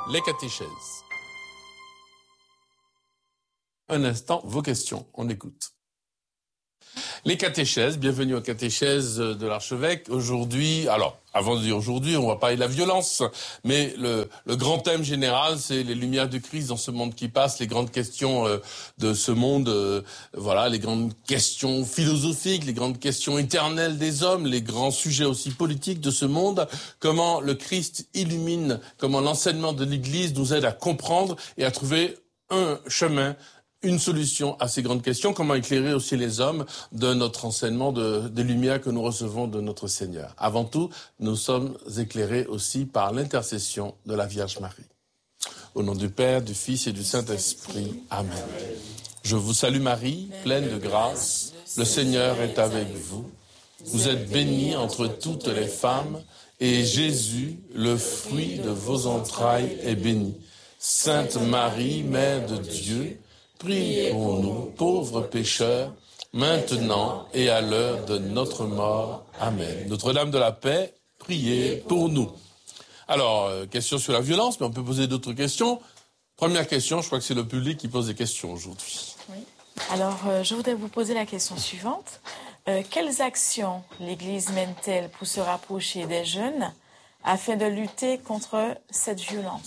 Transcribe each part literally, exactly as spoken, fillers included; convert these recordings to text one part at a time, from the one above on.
les catéchèses. Un instant, vos questions, on écoute. Les catéchèses, bienvenue aux catéchèses de l'archevêque. Aujourd'hui, alors, avant de dire aujourd'hui, on va parler de la violence, mais le, le grand thème général, c'est les lumières du Christ dans ce monde qui passe, les grandes questions euh, de ce monde, euh, voilà, les grandes questions philosophiques, les grandes questions éternelles des hommes, les grands sujets aussi politiques de ce monde, comment le Christ illumine, comment l'enseignement de l'Église nous aide à comprendre et à trouver un chemin, une solution à ces grandes questions, comment éclairer aussi les hommes de notre enseignement, de, des lumières que nous recevons de notre Seigneur. Avant tout, nous sommes éclairés aussi par l'intercession de la Vierge Marie. Au nom du Père, du Fils et du Saint-Esprit. Amen. Je vous salue Marie, pleine de grâce, le Seigneur est avec vous. Vous êtes bénie entre toutes les femmes, et Jésus, le fruit de vos entrailles, est béni. Sainte Marie, Mère de Dieu, prie pour nous, pauvres pécheurs, maintenant et à l'heure de notre mort. Amen. Notre-Dame de la paix, priez pour nous. Alors, euh, question sur la violence, mais on peut poser d'autres questions. Première question, je crois que c'est le public qui pose des questions aujourd'hui. Oui. Alors, euh, je voudrais vous poser la question suivante. Euh, quelles actions l'Église mène-t-elle pour se rapprocher des jeunes afin de lutter contre cette violence ?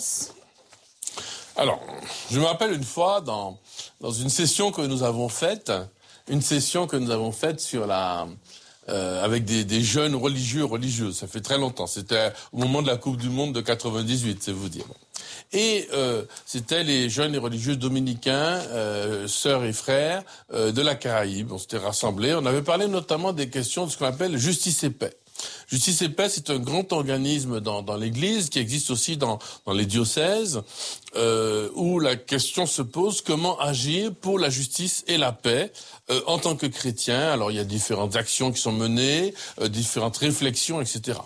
Alors, je me rappelle une fois dans dans une session que nous avons faite, une session que nous avons faite sur la euh, avec des, des jeunes religieux religieuses. Ça fait très longtemps. C'était au moment de la Coupe du Monde de quatre-vingt-dix-huit, c'est vous dire. Et euh, c'était les jeunes et religieux dominicains, euh, sœurs et frères euh, de la Caraïbe. On s'était rassemblés. On avait parlé notamment des questions de ce qu'on appelle justice et paix. Justice et paix, c'est un grand organisme dans, dans l'Église qui existe aussi dans, dans les diocèses, euh, où la question se pose comment agir pour la justice et la paix euh, en tant que chrétien. Alors il y a différentes actions qui sont menées, euh, différentes réflexions, et cetera.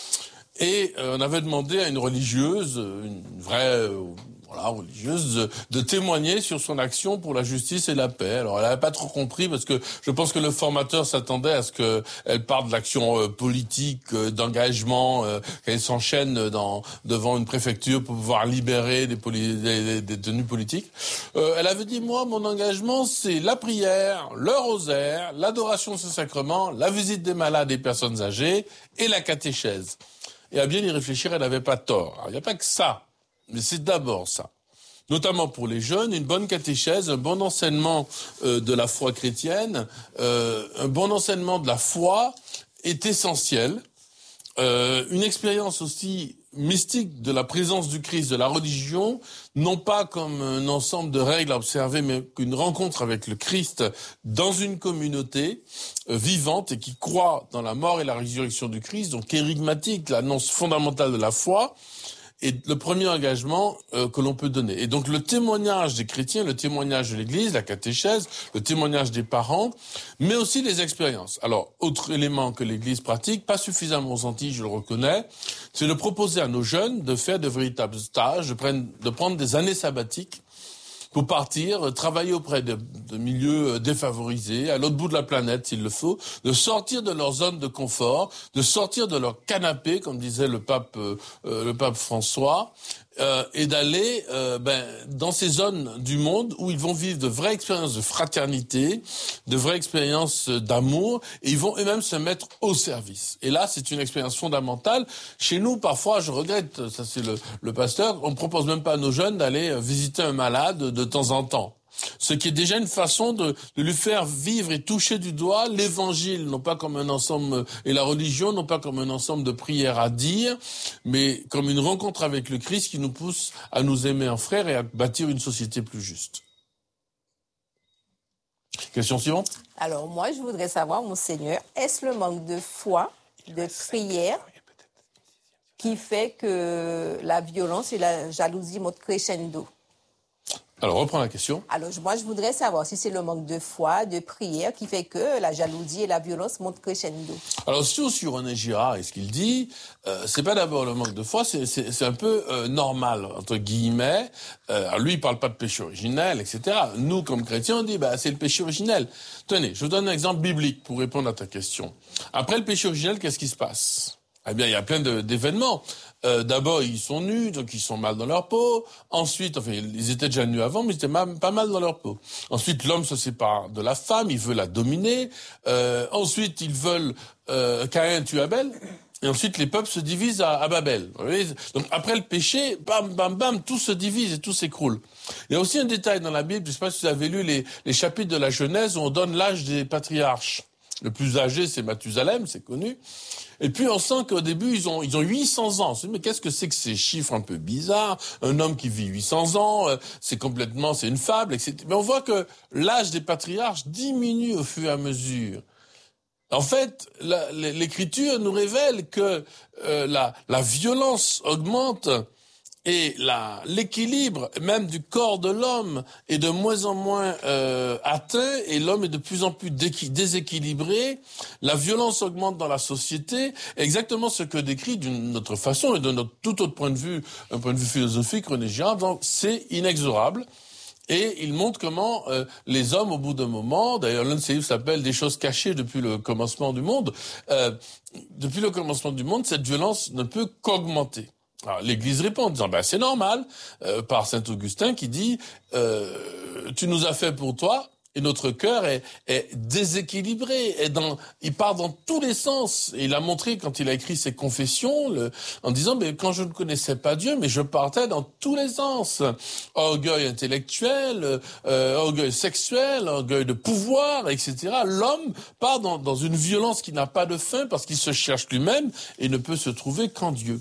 Et euh, on avait demandé à une religieuse, une vraie euh, voilà, religieuse, de, de témoigner sur son action pour la justice et la paix. Alors elle n'avait pas trop compris parce que je pense que le formateur s'attendait à ce qu'elle parle de l'action euh, politique, euh, d'engagement, euh, qu'elle s'enchaîne dans, devant une préfecture pour pouvoir libérer des, poli- des, des, des détenus politiques. Euh, elle avait dit, moi, mon engagement, c'est la prière, le rosaire, l'adoration de ce sacrement, la visite des malades et des personnes âgées et la catéchèse. Et à bien y réfléchir, elle n'avait pas tort. Alors, il n'y a pas que ça, mais c'est d'abord ça. Notamment pour les jeunes, une bonne catéchèse, un bon enseignement euh, de la foi chrétienne, euh, un bon enseignement de la foi est essentiel. Euh, une expérience aussi mystique de la présence du Christ, de la religion, non pas comme un ensemble de règles à observer, mais qu'une rencontre avec le Christ dans une communauté euh, vivante et qui croit dans la mort et la résurrection du Christ, donc kérigmatique, l'annonce fondamentale de la foi, est le premier engagement euh, que l'on peut donner. Et donc le témoignage des chrétiens, le témoignage de l'Église, la catéchèse, le témoignage des parents, mais aussi les expériences. Alors, autre élément que l'Église pratique, pas suffisamment aux Antilles, je le reconnais, c'est de proposer à nos jeunes de faire de véritables stages, de prendre, de prendre des années sabbatiques pour partir, travailler auprès de, de milieux défavorisés, à l'autre bout de la planète s'il le faut, de sortir de leur zone de confort, de sortir de leur canapé, comme disait le pape, euh, le pape François, euh, et d'aller euh, ben, dans ces zones du monde où ils vont vivre de vraies expériences de fraternité, de vraies expériences d'amour, et ils vont eux-mêmes se mettre au service. Et là, c'est une expérience fondamentale. Chez nous, parfois, je regrette, ça c'est le, le pasteur, on ne propose même pas à nos jeunes d'aller visiter un malade de temps en temps. Ce qui est déjà une façon de, de lui faire vivre et toucher du doigt l'évangile, non pas comme un ensemble, et la religion, non pas comme un ensemble de prières à dire, mais comme une rencontre avec le Christ qui nous pousse à nous aimer en frères et à bâtir une société plus juste. Question suivante. Alors moi, je voudrais savoir, Monseigneur, est-ce le manque de foi, de prière, qui fait que la violence et la jalousie montent crescendo ? Alors, reprends la question. Alors, moi, je voudrais savoir si c'est le manque de foi, de prière, qui fait que la jalousie et la violence montent crescendo. Alors, si sur René Girard et ce qu'il dit, euh, c'est pas d'abord le manque de foi, c'est, c'est, c'est un peu euh, normal, entre guillemets. Euh, alors lui, il parle pas de péché originel, et cetera. Nous, comme chrétiens, on dit, bah, c'est le péché originel. Tenez, je vous donne un exemple biblique pour répondre à ta question. Après le péché originel, qu'est-ce qui se passe ? Eh bien, il y a plein de, d'événements. Euh, d'abord, ils sont nus, donc ils sont mal dans leur peau. Ensuite, enfin, ils étaient déjà nus avant, mais ils étaient mal, pas mal dans leur peau. Ensuite, l'homme se sépare de la femme, il veut la dominer. Euh, ensuite, ils veulent euh, Caïn tue Abel. Et ensuite, les peuples se divisent à, à Babel. Vous voyez, donc après le péché, bam, bam, bam, tout se divise et tout s'écroule. Il y a aussi un détail dans la Bible, je ne sais pas si vous avez lu les, les chapitres de la Genèse où on donne l'âge des patriarches. Le plus âgé, c'est Mathusalem, c'est connu. Et puis on sent qu'au début, ils ont ils ont huit cents ans. Mais qu'est-ce que c'est que ces chiffres un peu bizarres? Un homme qui vit huit cents ans, euh, c'est complètement, c'est une fable, et cetera. Mais on voit que l'âge des patriarches diminue au fur et à mesure. En fait, la, l'Écriture nous révèle que euh, la, la violence augmente et la, l'équilibre même du corps de l'homme est de moins en moins euh, atteint et l'homme est de plus en plus déséquilibré. La violence augmente dans la société, exactement ce que décrit d'une autre façon et de notre tout autre point de vue, un point de vue philosophique, René Girard. Donc c'est inexorable. Et il montre comment euh, les hommes, au bout d'un moment, d'ailleurs l'un de ces livres s'appelle « Des choses cachées depuis le commencement du monde euh, », depuis le commencement du monde, cette violence ne peut qu'augmenter. Alors, l'Église répond en disant ben, « c'est normal euh, », par saint Augustin qui dit euh, « tu nous as fait pour toi ». Et notre cœur est, est déséquilibré, est dans, il part dans tous les sens. Et il a montré quand il a écrit ses confessions, le, en disant, mais quand je ne connaissais pas Dieu, mais je partais dans tous les sens. Orgueil intellectuel, euh, orgueil sexuel, orgueil de pouvoir, et cetera. L'homme part dans, dans une violence qui n'a pas de fin parce qu'il se cherche lui-même et ne peut se trouver qu'en Dieu.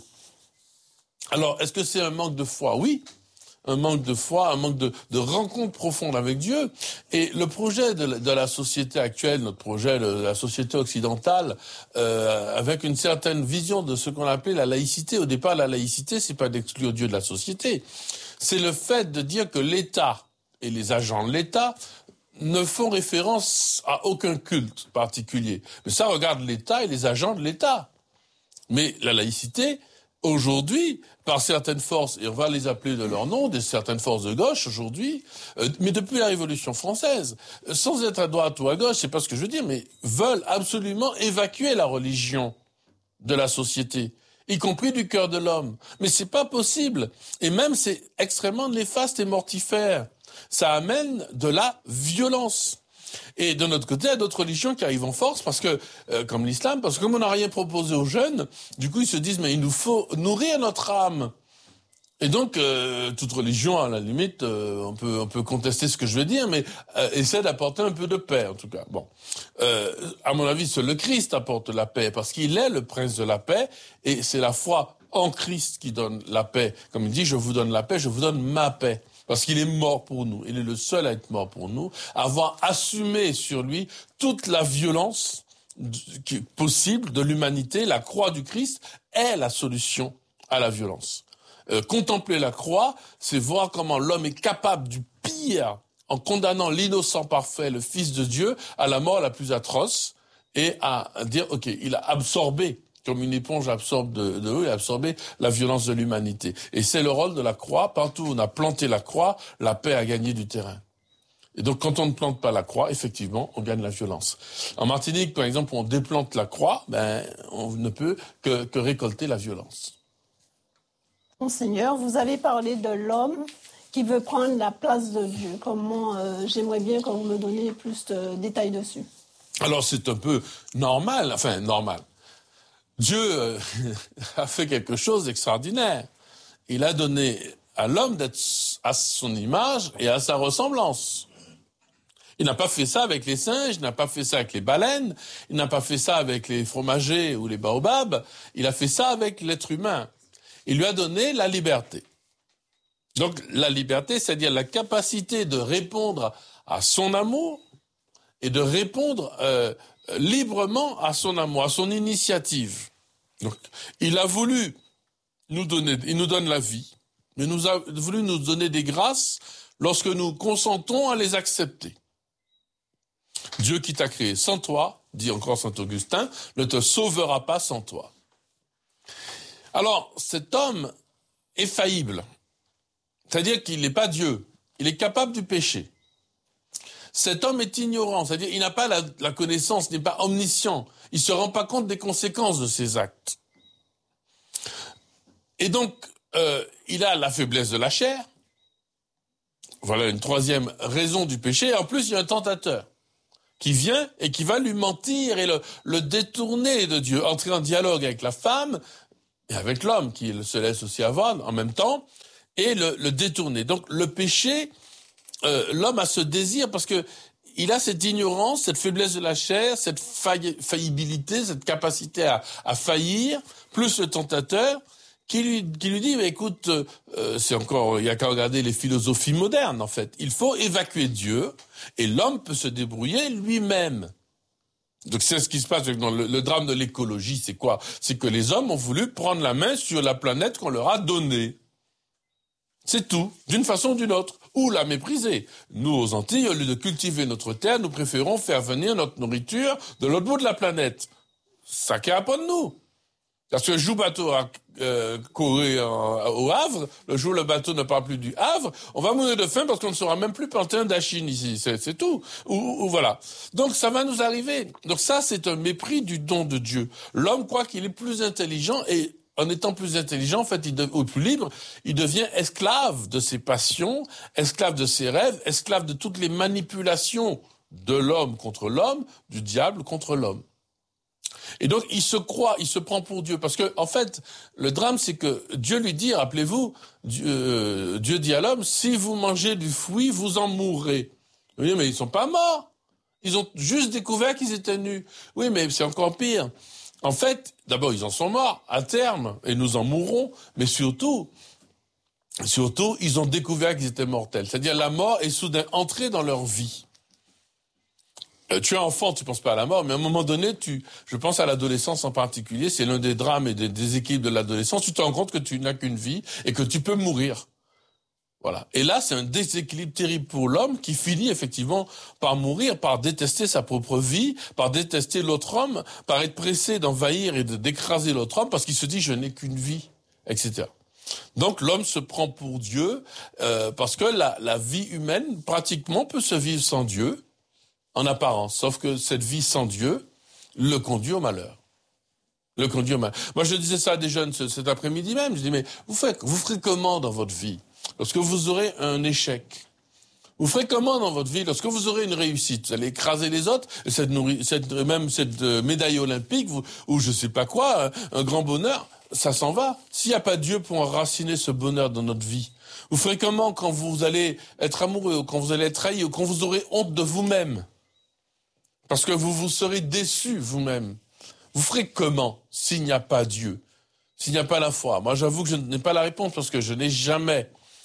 Alors, est-ce que c'est un manque de foi? Oui. Un manque de foi, un manque de, de rencontre profonde avec Dieu. Et le projet de la, de la société actuelle, notre projet de la société occidentale, euh, avec une certaine vision de ce qu'on appelait la laïcité. Au départ, la laïcité, c'est pas d'exclure Dieu de la société. C'est le fait de dire que l'État et les agents de l'État ne font référence à aucun culte particulier. Mais ça regarde l'État et les agents de l'État. Mais la laïcité, aujourd'hui, par certaines forces, et on va les appeler de leur nom, des certaines forces de gauche aujourd'hui, euh, mais depuis la Révolution française, euh, sans être à droite ou à gauche, c'est pas ce que je veux dire, mais veulent absolument évacuer la religion de la société, y compris du cœur de l'homme. Mais c'est pas possible. Et même c'est extrêmement néfaste et mortifère. Ça amène de la violence. Et de notre côté, il y a d'autres religions qui arrivent en force, parce que, euh, comme l'islam, parce que comme on n'a rien proposé aux jeunes, du coup ils se disent, mais il nous faut nourrir notre âme. Et donc, euh, toute religion, à la limite, euh, on peut on peut contester ce que je veux dire, mais euh, essaie d'apporter un peu de paix, en tout cas. Bon, euh, à mon avis, seul le Christ apporte la paix, parce qu'il est le prince de la paix, et c'est la foi en Christ qui donne la paix. Comme il dit, je vous donne la paix, je vous donne ma paix. Parce qu'il est mort pour nous. Il est le seul à être mort pour nous. Avoir assumé sur lui toute la violence possible de l'humanité. La croix du Christ est la solution à la violence. Euh, contempler la croix, c'est voir comment l'homme est capable du pire en condamnant l'innocent parfait, le Fils de Dieu, à la mort la plus atroce et à dire, ok, il a absorbé comme une éponge absorbe de, de l'eau, il a absorbé la violence de l'humanité. Et c'est le rôle de la croix. Partout où on a planté la croix, la paix a gagné du terrain. Et donc, quand on ne plante pas la croix, effectivement, on gagne la violence. En Martinique, par exemple, où on déplante la croix, ben, on ne peut que, que récolter la violence. Monseigneur, vous avez parlé de l'homme qui veut prendre la place de Dieu. Comment, euh, j'aimerais bien que vous me donniez plus de détails dessus. Alors, c'est un peu normal, enfin, normal. Dieu euh, a fait quelque chose d'extraordinaire. Il a donné à l'homme d'être à son image et à sa ressemblance. Il n'a pas fait ça avec les singes, il n'a pas fait ça avec les baleines, il n'a pas fait ça avec les fromagers ou les baobabs, il a fait ça avec l'être humain. Il lui a donné la liberté. Donc la liberté, c'est-à-dire la capacité de répondre à son amour et de répondre euh, librement à son amour, à son initiative. Donc, il a voulu nous donner, il nous donne la vie, mais il nous a voulu nous donner des grâces lorsque nous consentons à les accepter. Dieu qui t'a créé sans toi, dit encore saint Augustin, ne te sauvera pas sans toi. Alors, cet homme est faillible, c'est-à-dire qu'il n'est pas Dieu, il est capable du péché. Cet homme est ignorant, c'est-à-dire il n'a pas la, la connaissance, il n'est pas omniscient, il ne se rend pas compte des conséquences de ses actes. Et donc, euh, il a la faiblesse de la chair. Voilà une troisième raison du péché. Et en plus, il y a un tentateur qui vient et qui va lui mentir et le, le détourner de Dieu, entrer en dialogue avec la femme et avec l'homme qui se laisse aussi avoir en même temps, et le, le détourner. Donc le péché, euh, l'homme a ce désir parce que il a cette ignorance, cette faiblesse de la chair, cette failli, faillibilité, cette capacité à, à faillir, plus le tentateur qui lui, qui lui dit, mais écoute, euh, c'est encore, il y a qu'à regarder les philosophies modernes en fait. Il faut évacuer Dieu et l'homme peut se débrouiller lui-même. Donc c'est ce qui se passe dans le, le drame de l'écologie, c'est quoi? C'est que les hommes ont voulu prendre la main sur la planète qu'on leur a donnée. C'est tout, d'une façon ou d'une autre, ou la mépriser. Nous, aux Antilles, au lieu de cultiver notre terre, nous préférons faire venir notre nourriture de l'autre bout de la planète. Ça qui apprend de nous. Parce que le jour bateau a euh, couru au Havre, le jour le bateau ne part plus du Havre, on va mourir de faim parce qu'on ne saura même plus planter un dachine ici, c'est, c'est tout. Ou, ou voilà. Donc ça va nous arriver. Donc ça, c'est un mépris du don de Dieu. L'homme croit qu'il est plus intelligent et en étant plus intelligent, en fait, il devient, ou plus libre, il devient esclave de ses passions, esclave de ses rêves, esclave de toutes les manipulations de l'homme contre l'homme, du diable contre l'homme. Et donc, il se croit, il se prend pour Dieu. Parce que, en fait, le drame, c'est que Dieu lui dit, rappelez-vous, Dieu, euh, Dieu dit à l'homme, si vous mangez du fruit, vous en mourrez. Oui, mais ils sont pas morts. Ils ont juste découvert qu'ils étaient nus. Oui, mais c'est encore pire. En fait, d'abord, ils en sont morts, à terme, et nous en mourrons. Mais surtout, surtout, ils ont découvert qu'ils étaient mortels. C'est-à-dire, la mort est soudain entrée dans leur vie. Tu es enfant, tu penses pas à la mort, mais à un moment donné, tu, je pense à l'adolescence en particulier, c'est l'un des drames et des déséquilibres de l'adolescence, tu te rends compte que tu n'as qu'une vie et que tu peux mourir. Voilà. Et là, c'est un déséquilibre terrible pour l'homme qui finit effectivement par mourir, par détester sa propre vie, par détester l'autre homme, par être pressé d'envahir et de d'écraser l'autre homme parce qu'il se dit je n'ai qu'une vie, et cetera. Donc l'homme se prend pour Dieu euh, parce que la, la vie humaine pratiquement peut se vivre sans Dieu. En apparence, sauf que cette vie sans Dieu le conduit au malheur. Le conduit au malheur. Moi, je disais ça à des jeunes ce, cet après-midi même. Je dis, mais vous faites, vous ferez comment dans votre vie lorsque vous aurez un échec? Vous ferez comment dans votre vie lorsque vous aurez une réussite? Vous allez écraser les autres, et cette, nourri, cette même cette médaille olympique, vous, ou je sais pas quoi, un, un grand bonheur, ça s'en va. S'il n'y a pas Dieu pour enraciner ce bonheur dans notre vie, vous ferez comment quand vous allez être amoureux, ou quand vous allez être trahi, ou quand vous aurez honte de vous-même? Parce que vous vous serez déçu vous-même. Vous ferez comment s'il n'y a pas Dieu, s'il n'y a pas la foi? Moi, j'avoue que je n'ai pas la réponse parce que je n'ai jamais,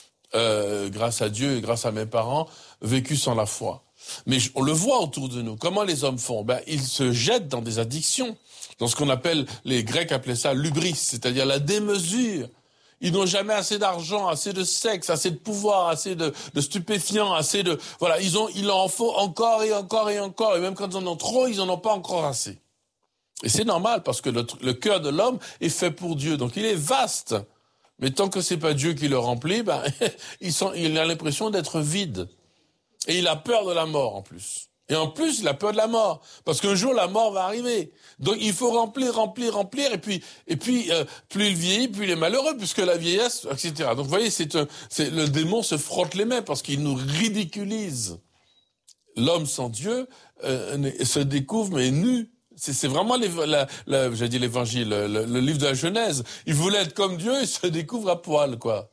euh, grâce à Dieu et grâce à mes parents, vécu sans la foi. Mais on le voit autour de nous. Comment les hommes font? Ben, ils se jettent dans des addictions, dans ce qu'on appelle, les Grecs appelaient ça l'hubris, c'est-à-dire la démesure. Ils n'ont jamais assez d'argent, assez de sexe, assez de pouvoir, assez de, de stupéfiants, assez de... Voilà, ils ont, il en faut encore et encore et encore. Et même quand ils en ont trop, ils en ont pas encore assez. Et c'est normal parce que le, le cœur de l'homme est fait pour Dieu. Donc il est vaste. Mais tant que c'est pas Dieu qui le remplit, ben, il, sent, il a l'impression d'être vide. Et il a peur de la mort en plus. Et en plus, il a peur de la mort. Parce qu'un jour, la mort va arriver. Donc, il faut remplir, remplir, remplir. Et puis, et puis euh, plus il vieillit, plus il est malheureux, puisque la vieillesse, et cetera. Donc, vous voyez, c'est un, c'est, le démon se frotte les mains parce qu'il nous ridiculise. L'homme sans Dieu euh, se découvre, mais nu. C'est, c'est vraiment, la, la, j'ai dit l'évangile, le, le, le livre de la Genèse. Il voulait être comme Dieu, il se découvre à poil, quoi.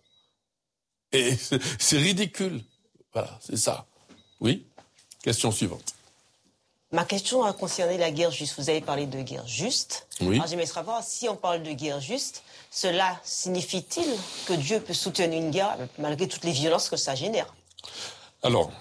Et c'est, c'est ridicule. Voilà, c'est ça. Oui? Question suivante. Ma question a concerné la guerre juste. Vous avez parlé de guerre juste. Oui. Alors j'aimerais savoir, si on parle de guerre juste, cela signifie-t-il que Dieu peut soutenir une guerre malgré toutes les violences que ça génère? Alors,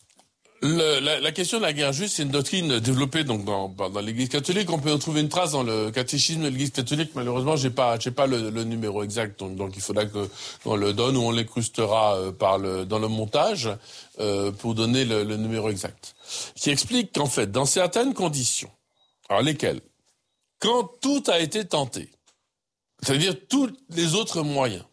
le, la, la question de la guerre juste, c'est une doctrine développée donc dans, dans l'Église catholique. On peut en trouver une trace dans le catéchisme de l'Église catholique. Malheureusement, j'ai pas, j'ai pas le, le numéro exact, donc, donc il faudra que on le donne ou on l'incrustera euh, par le dans le montage euh, pour donner le, le numéro exact. Qui explique qu'en fait, dans certaines conditions, alors lesquelles, quand tout a été tenté, c'est-à-dire tous les autres moyens,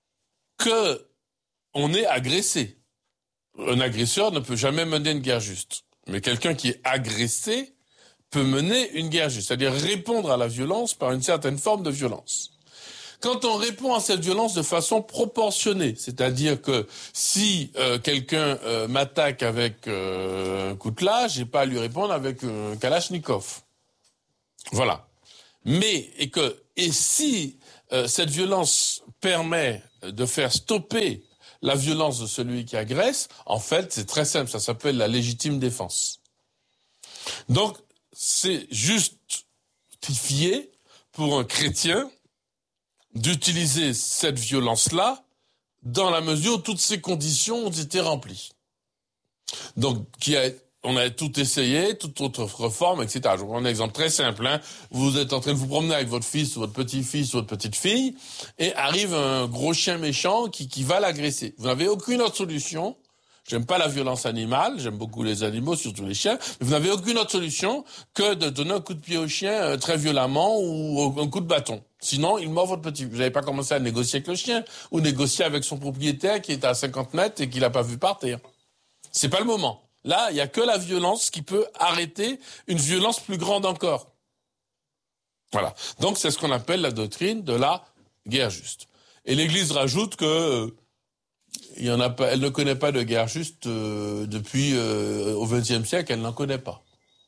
que on est agressé. Un agresseur ne peut jamais mener une guerre juste. Mais quelqu'un qui est agressé peut mener une guerre juste, c'est-à-dire répondre à la violence par une certaine forme de violence. quand on répond à cette violence de façon proportionnée, c'est-à-dire que si euh, quelqu'un euh, m'attaque avec euh, un coutelas, j'ai pas à lui répondre avec un kalachnikov. Voilà. Mais et que et si euh, cette violence permet de faire stopper la violence de celui qui agresse, en fait, c'est très simple, ça s'appelle la légitime défense. Donc, c'est justifié pour un chrétien d'utiliser cette violence-là dans la mesure où toutes ces conditions ont été remplies. Donc, qui a, on a tout essayé, toute autre réforme, et cetera. Je vous prends un exemple très simple. Hein. Vous êtes en train de vous promener avec votre fils, ou votre petit-fils, ou votre petite-fille, et arrive un gros chien méchant qui, qui va l'agresser. Vous n'avez aucune autre solution. J'aime pas la violence animale, j'aime beaucoup les animaux, surtout les chiens, mais vous n'avez aucune autre solution que de donner un coup de pied au chien euh, très violemment ou un coup de bâton. Sinon, il mord votre petit. Vous n'avez pas commencé à négocier avec le chien ou négocier avec son propriétaire qui est à cinquante mètres et qu'il n'a pas vu partir. C'est pas le moment. Là, il y a que la violence qui peut arrêter une violence plus grande encore. Voilà. Donc, c'est ce qu'on appelle la doctrine de la guerre juste. Et l'Église rajoute que euh, il y en a pas, elle ne connaît pas de guerre juste euh, depuis euh, au vingtième siècle, elle n'en connaît pas.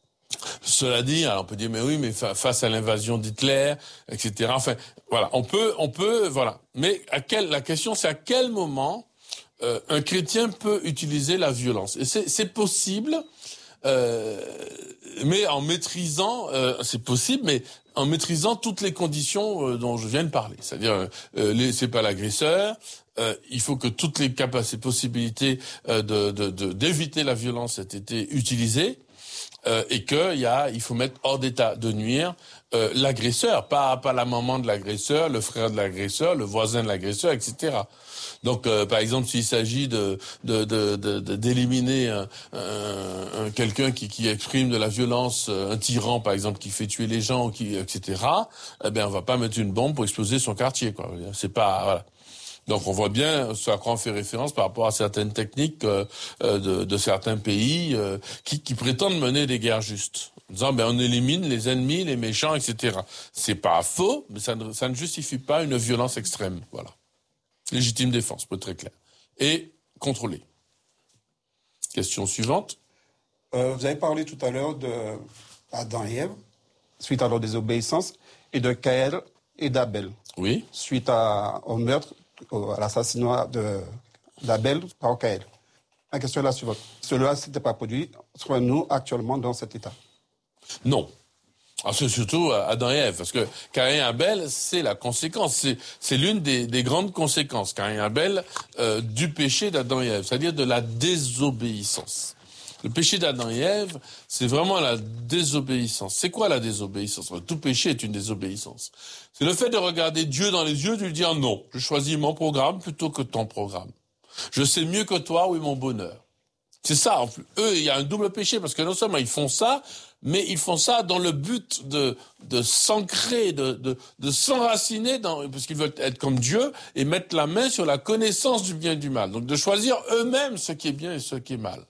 Cela dit, alors on peut dire mais oui, mais fa- face à l'invasion d'Hitler, et cetera. Enfin, voilà, on peut, on peut, voilà. Mais à quel, la question, c'est à quel moment euh, un chrétien peut utiliser la violence. Et c'est, c'est possible, euh, mais en maîtrisant, euh, c'est possible, mais en maîtrisant toutes les conditions euh, dont je viens de parler. C'est-à-dire, euh, les, c'est pas l'agresseur. Euh, il faut que toutes les capacités, possibilités euh, de, de, de, d'éviter la violence aient été utilisées. Euh, et que il y a, il faut mettre hors d'état de nuire euh, l'agresseur, pas pas la maman de l'agresseur, le frère de l'agresseur, le voisin de l'agresseur, et cetera. Donc, euh, par exemple, s'il s'agit de, de, de, de, de d'éliminer un, un, un, quelqu'un qui, qui exprime de la violence, un tyran, par exemple, qui fait tuer les gens, qui, et cetera. Eh bien, on va pas mettre une bombe pour exploser son quartier, quoi. C'est pas, voilà. Donc on voit bien ce à quoi on fait référence par rapport à certaines techniques euh, de, de certains pays euh, qui, qui prétendent mener des guerres justes, en disant ben on élimine les ennemis, les méchants, et cetera. C'est pas faux, mais ça ne, ça ne justifie pas une violence extrême. Voilà. Légitime défense, pour être très clair. Et contrôlée. Question suivante. Euh, vous avez parlé tout à l'heure de Adam et Ève, suite à leur désobéissance, et de Caïn et d'Abel. Oui. Suite à, au meurtre, à l'assassinat de, d'Abel par Caïn. La question est la suivante. Cela ne s'était pas produit, sommes-nous actuellement dans cet état? Non. Alors c'est surtout Adam et Ève, parce que Caïn et Abel, c'est la conséquence, c'est, c'est l'une des, des grandes conséquences, Caïn et Abel, euh, du péché d'Adam et Ève, c'est-à-dire de la désobéissance. Le péché d'Adam et Ève, c'est vraiment la désobéissance. C'est quoi la désobéissance? Tout péché est une désobéissance. C'est le fait de regarder Dieu dans les yeux et de lui dire non, je choisis mon programme plutôt que ton programme. Je sais mieux que toi où est mon bonheur. C'est ça, en plus. Eux, il y a un double péché, parce que non seulement ils font ça, mais ils font ça dans le but de, de s'ancrer, de, de, de s'enraciner dans, parce qu'ils veulent être comme Dieu et mettre la main sur la connaissance du bien et du mal. Donc de choisir eux-mêmes ce qui est bien et ce qui est mal.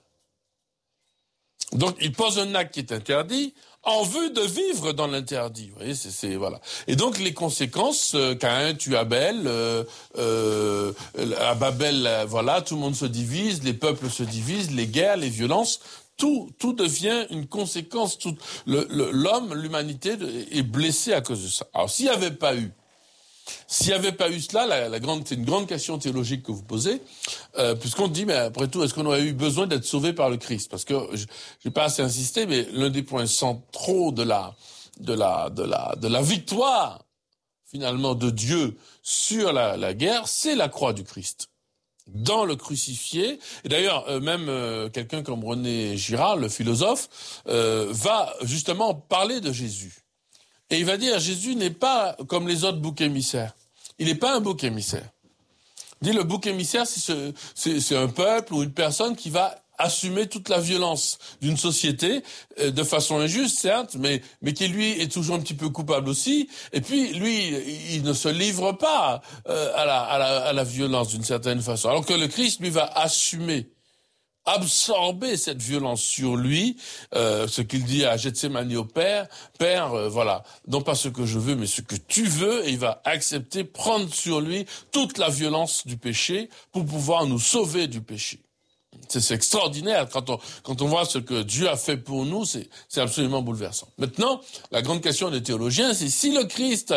Donc, il pose un acte qui est interdit en vue de vivre dans l'interdit. Vous voyez, c'est, c'est voilà. Et donc, les conséquences, euh, Caïn tue Abel, euh, euh, à Babel, euh, voilà, tout le monde se divise, les peuples se divisent, les guerres, les violences, tout, tout devient une conséquence. Tout, le, le, l'homme, l'humanité est blessé à cause de ça. Alors, s'il n'y avait pas eu S'il n'y avait pas eu cela, la, la grande, c'est une grande question théologique que vous posez, euh, puisqu'on dit, mais après tout, est-ce qu'on aurait eu besoin d'être sauvé par le Christ? Parce que je n'ai pas assez insisté, mais l'un des points centraux de la, de la, de la, de la victoire, finalement, de Dieu sur la, la guerre, c'est la croix du Christ. Dans le crucifié, et d'ailleurs euh, même euh, quelqu'un comme René Girard, le philosophe, euh, va justement parler de Jésus. Et il va dire, Jésus n'est pas comme les autres boucs émissaires. Il n'est pas un bouc émissaire. Il dit, le bouc émissaire, c'est, ce, c'est, c'est un peuple ou une personne qui va assumer toute la violence d'une société, euh, de façon injuste, certes, mais, mais qui, lui, est toujours un petit peu coupable aussi. Et puis, lui, il ne se livre pas euh, à, la, à, la, à la violence d'une certaine façon. Alors que le Christ, lui, va assumer absorber cette violence sur lui, euh, ce qu'il dit à Gethsémani au Père, Père, euh, voilà, non pas ce que je veux, mais ce que tu veux, et il va accepter, prendre sur lui toute la violence du péché pour pouvoir nous sauver du péché. C'est, c'est extraordinaire quand on, quand on voit ce que Dieu a fait pour nous, c'est, c'est absolument bouleversant. Maintenant, la grande question des théologiens, c'est si le Christ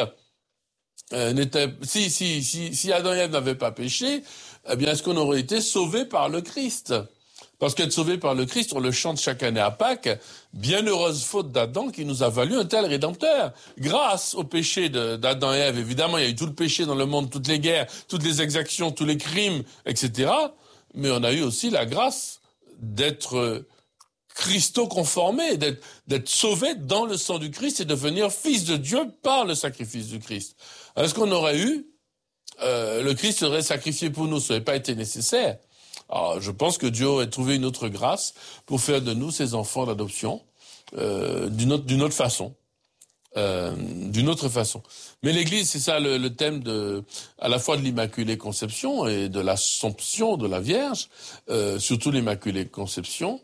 euh, n'était, si, si, si, si Adam et Ève n'avaient pas péché, eh bien, est-ce qu'on aurait été sauvé par le Christ? Parce qu'être sauvé par le Christ, on le chante chaque année à Pâques, bienheureuse faute d'Adam qui nous a valu un tel rédempteur. Grâce au péché de, d'Adam et Ève, évidemment, il y a eu tout le péché dans le monde, toutes les guerres, toutes les exactions, tous les crimes, et cetera. Mais on a eu aussi la grâce d'être Christo-conformé, d'être, d'être sauvé dans le sang du Christ et de devenir fils de Dieu par le sacrifice du Christ. Est-ce qu'on aurait eu, euh, le Christ serait sacrifié pour nous, ça n'aurait pas été nécessaire. Alors, je pense que Dieu aurait trouvé une autre grâce pour faire de nous ses enfants d'adoption, euh, d'une autre, d'une autre façon. Euh, d'une autre façon. Mais l'Église, c'est ça le, le thème de, à la fois de l'Immaculée Conception et de l'Assomption de la Vierge, euh, surtout l'Immaculée Conception,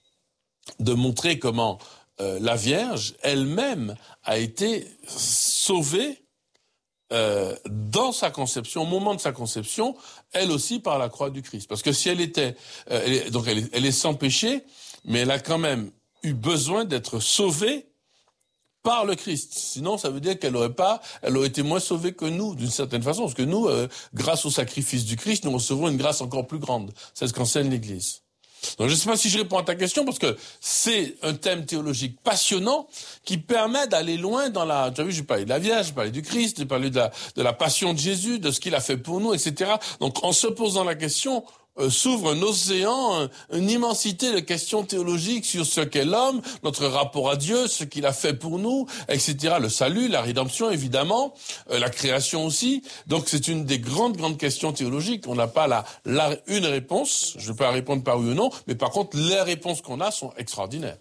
de montrer comment euh, la Vierge elle-même a été sauvée euh, dans sa conception, au moment de sa conception, elle aussi par la croix du Christ. Parce que si elle était, euh, elle est, donc elle est, elle est sans péché, mais elle a quand même eu besoin d'être sauvée par le Christ. Sinon, ça veut dire qu'elle aurait pas, elle aurait été moins sauvée que nous, d'une certaine façon. Parce que nous, euh, grâce au sacrifice du Christ, nous recevons une grâce encore plus grande. C'est ce qu'enseigne l'Église. Donc, je ne sais pas si je réponds à ta question, parce que c'est un thème théologique passionnant qui permet d'aller loin dans la... Tu as vu, j'ai parlé de la Vierge, j'ai parlé du Christ, j'ai parlé de la, de la passion de Jésus, de ce qu'il a fait pour nous, et cetera. Donc, en se posant la question, Euh, s'ouvre un océan, un, une immensité de questions théologiques sur ce qu'est l'homme, notre rapport à Dieu, ce qu'il a fait pour nous, et cetera. Le salut, la rédemption, évidemment, euh, la création aussi. Donc c'est une des grandes, grandes questions théologiques. On n'a pas la, la, une réponse, je ne peux pas répondre par oui ou non, mais par contre, les réponses qu'on a sont extraordinaires.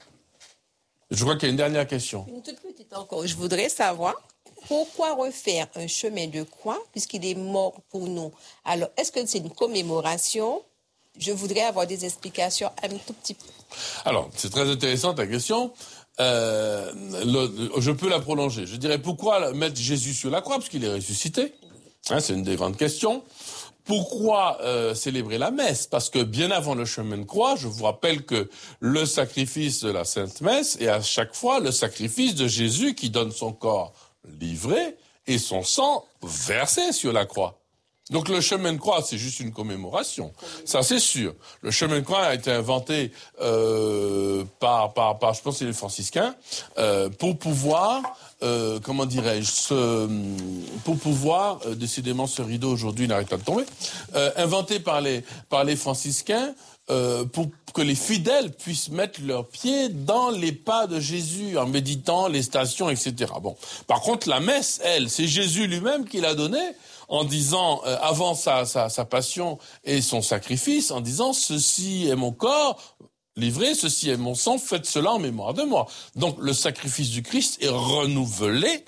Je crois qu'il y a une dernière question. Une toute petite encore. Je voudrais savoir pourquoi refaire un chemin de croix puisqu'il est mort pour nous. Alors, est-ce que c'est une commémoration? Je voudrais avoir des explications un tout petit peu. Alors, c'est très intéressant ta question. Euh, le, je peux la prolonger. Je dirais pourquoi mettre Jésus sur la croix, parce qu'il est ressuscité. Hein, c'est une des grandes questions. Pourquoi euh, célébrer la messe? Parce que bien avant le chemin de croix, je vous rappelle que le sacrifice de la Sainte Messe est à chaque fois le sacrifice de Jésus qui donne son corps livré et son sang versé sur la croix. Donc le chemin de croix, c'est juste une commémoration. Ça, c'est sûr. Le chemin de croix a été inventé euh, par, par, par, je pense, que c'est les franciscains, euh, pour pouvoir, euh, comment dirais-je, ce, pour pouvoir, euh, décidément, ce rideau aujourd'hui n'arrête pas de tomber, euh, inventé par les, par les franciscains. Euh, pour que les fidèles puissent mettre leurs pieds dans les pas de Jésus en méditant les stations, et cetera. Bon, par contre, la messe, elle, c'est Jésus lui-même qui l'a donnée en disant, euh, avant sa, sa, sa passion et son sacrifice, en disant « Ceci est mon corps livré, ceci est mon sang, faites cela en mémoire de moi ». Donc, le sacrifice du Christ est renouvelé,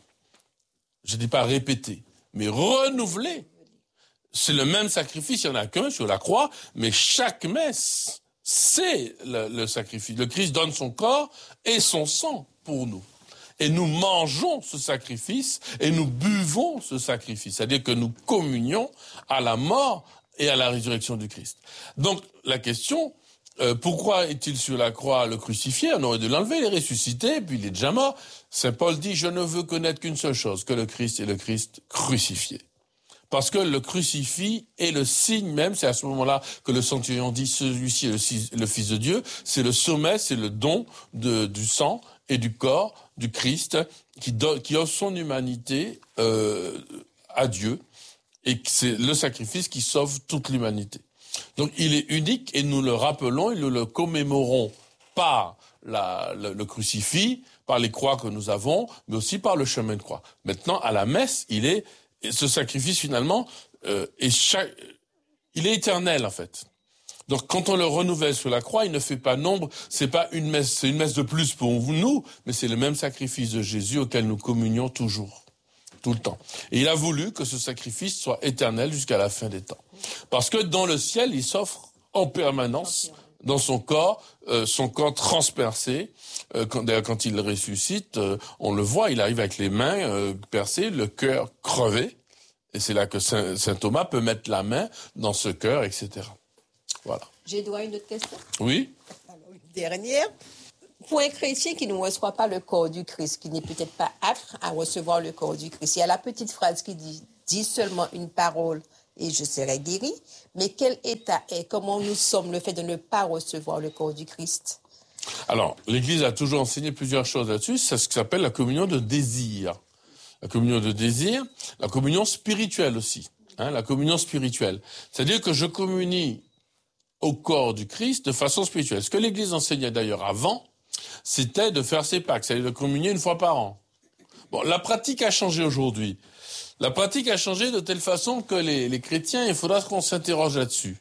je ne dis pas répété, mais renouvelé. C'est le même sacrifice, il n'y en a qu'un sur la croix, mais chaque messe, c'est le, le sacrifice. Le Christ donne son corps et son sang pour nous. Et nous mangeons ce sacrifice et nous buvons ce sacrifice. C'est-à-dire que nous communions à la mort et à la résurrection du Christ. Donc, la question, euh, pourquoi est-il sur la croix le crucifié? On aurait dû l'enlever, il est ressuscité, puis il est déjà mort. Saint Paul dit, je ne veux connaître qu'une seule chose, que le Christ est le Christ crucifié. Parce que le crucifix est le signe même, c'est à ce moment-là que le centurion dit, celui-ci est le, le Fils de Dieu, c'est le sommet, c'est le don de, du sang et du corps du Christ qui, donne, qui offre son humanité euh, à Dieu, et c'est le sacrifice qui sauve toute l'humanité. Donc il est unique et nous le rappelons et nous le commémorons par la, le, le crucifix, par les croix que nous avons, mais aussi par le chemin de croix. Maintenant, à la messe, il est Et ce sacrifice, finalement, euh, est chaque... il est éternel, en fait. Donc, quand on le renouvelle sur la croix, il ne fait pas nombre. C'est pas une messe, c'est une messe de plus pour nous, mais c'est le même sacrifice de Jésus auquel nous communions toujours, tout le temps. Et il a voulu que ce sacrifice soit éternel jusqu'à la fin des temps. Parce que dans le ciel, il s'offre en permanence dans son corps, euh, son corps transpercé. Euh, quand, d'ailleurs, quand il ressuscite, euh, on le voit, il arrive avec les mains euh, percées, le cœur crevé. Et c'est là que Saint, Saint Thomas peut mettre la main dans ce cœur, et cetera. Voilà. J'ai droit à une autre question? Oui. Alors, une dernière. Pour un chrétien qui ne reçoit pas le corps du Christ, qui n'est peut-être pas apte à recevoir le corps du Christ, il y a la petite phrase qui dit « Dis seulement une parole et je serai guéri ». Mais quel état est, comment nous sommes le fait de ne pas recevoir le corps du Christ? Alors, l'Église a toujours enseigné plusieurs choses là-dessus. C'est ce qui s'appelle la communion de désir. La communion de désir, la communion spirituelle aussi. Hein, la communion spirituelle. C'est-à-dire que je communie au corps du Christ de façon spirituelle. Ce que l'Église enseignait d'ailleurs avant, c'était de faire ses Pâques, c'est-à-dire de communier une fois par an. Bon, la pratique a changé aujourd'hui. La pratique a changé de telle façon que les, les chrétiens, il faudra qu'on s'interroge là-dessus.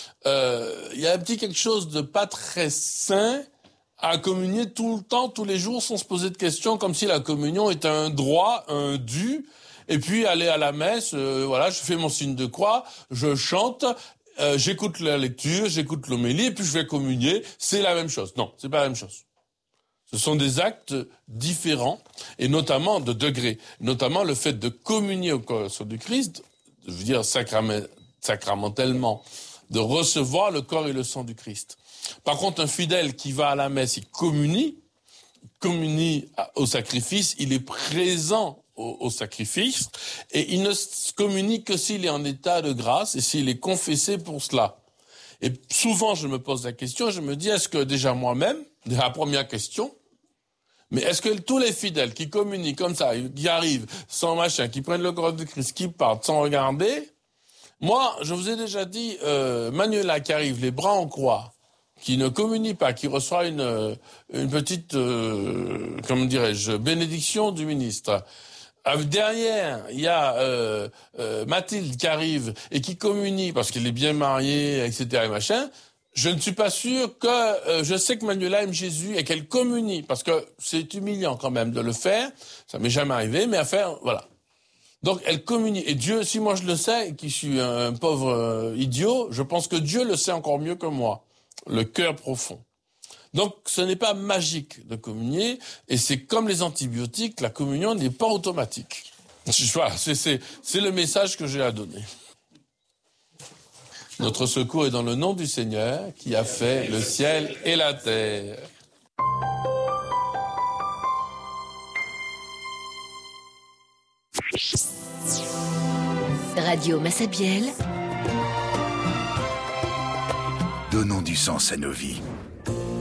Euh, il y a un petit quelque chose de pas très sain à communier tout le temps, tous les jours, sans se poser de questions, comme si la communion était un droit, un dû, et puis aller à la messe, euh, voilà, je fais mon signe de croix, je chante, euh, j'écoute la lecture, j'écoute l'homélie, et puis je vais communier, c'est la même chose. Non, c'est pas la même chose. Ce sont des actes différents, et notamment de degrés. Notamment le fait de communier au corps du Christ, je veux dire sacrament, sacramentellement, de recevoir le corps et le sang du Christ. Par contre, un fidèle qui va à la messe, il communie, communie au sacrifice, il est présent au, au sacrifice, et il ne communie que s'il est en état de grâce et s'il est confessé pour cela. Et souvent, je me pose la question, je me dis, est-ce que déjà moi-même, la première question, mais est-ce que tous les fidèles qui communient comme ça, qui arrivent sans machin, qui prennent le corps de Christ, qui partent sans regarder, moi, je vous ai déjà dit, euh, Manuela qui arrive les bras en croix, qui ne communie pas, qui reçoit une, une petite, euh, comment dirais-je, bénédiction du ministre. Derrière, il y a euh, euh, Mathilde qui arrive et qui communie parce qu'elle est bien mariée, et cetera et machin. Je ne suis pas sûr que... Euh, je sais que Manuela aime Jésus et qu'elle communie, parce que c'est humiliant quand même de le faire. Ça m'est jamais arrivé, mais à faire, voilà. Donc elle communie. Et Dieu, si moi je le sais, qui suis un pauvre euh, idiot, je pense que Dieu le sait encore mieux que moi. Le cœur profond. Donc ce n'est pas magique de communier, et c'est comme les antibiotiques, la communion n'est pas automatique. Voilà, c'est, c'est, c'est le message que j'ai à donner. Notre secours est dans le nom du Seigneur qui a fait le ciel et la terre. Radio Massabielle. Donnons du sens à nos vies.